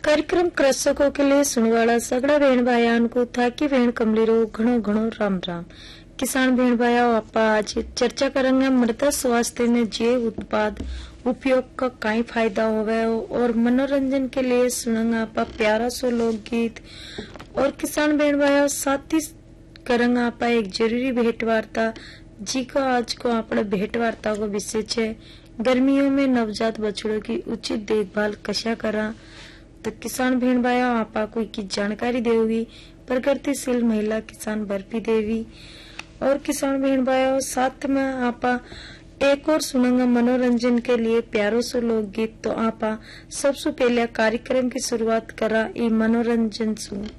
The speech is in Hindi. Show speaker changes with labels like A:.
A: कार्यक्रम कृषकों के लिए सुनवाड़ा सगड़ा भेण भाईयान को था कि भेण कमली रो घणो घणो राम राम। किसान भेण भाईया आपा आज चर्चा करेंगे मृदा स्वास्थ्य में जैव उत्पाद उपयोग का कई फायदा होवे और मनोरंजन के लिए सुनेंगे आपा प्यारा सो लोकगीत। और किसान भेण भाईया साथ ही करेंगे आपा एक जरूरी भेंट वार्ता जी का आज को अपने भेंट वार्ता को विषय है गर्मियों में नवजात बछड़ों की उचित देखभाल कशा करा। तो किसान भेण भाईया आपा को की जानकारी देगी प्रगतिशील महिला किसान बर्फी देवी। और किसान भेण भाईया साथ में आपा एक और सुनेंगे मनोरंजन के लिए प्यारो सो लोकगीत। तो आपा सबसे पहले कार्यक्रम की शुरुआत करा ई मनोरंजन सुन।